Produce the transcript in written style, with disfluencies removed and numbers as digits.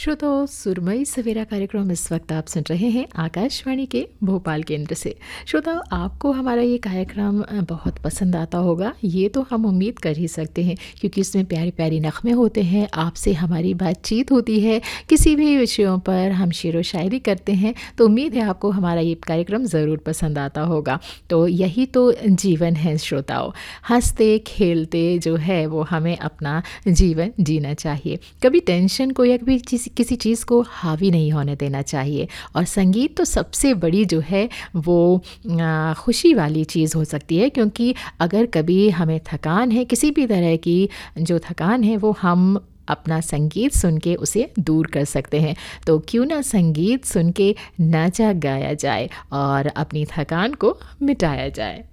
श्रोताओं, सुरमई सवेरा कार्यक्रम इस वक्त आप सुन रहे हैं आकाशवाणी के भोपाल केंद्र से। श्रोताओं, आपको हमारा ये कार्यक्रम बहुत पसंद आता होगा, ये तो हम उम्मीद कर ही सकते हैं, क्योंकि इसमें प्यारे प्यारे नग़्मे होते हैं, आपसे हमारी बातचीत होती है, किसी भी विषयों पर हम शेरो शायरी करते हैं। तो उम्मीद है आपको हमारा ये कार्यक्रम ज़रूर पसंद आता होगा। तो यही तो जीवन है श्रोताओं, हंसते खेलते जो है वो हमें अपना जीवन जीना चाहिए। कभी टेंशन को या कभी किसी चीज़ को हावी नहीं होने देना चाहिए। और संगीत तो सबसे बड़ी जो है वो खुशी वाली चीज़ हो सकती है, क्योंकि अगर कभी हमें थकान है, किसी भी तरह की जो थकान है, वो हम अपना संगीत सुन के उसे दूर कर सकते हैं। तो क्यों ना संगीत सुन के नाचा गाया जाए और अपनी थकान को मिटाया जाए।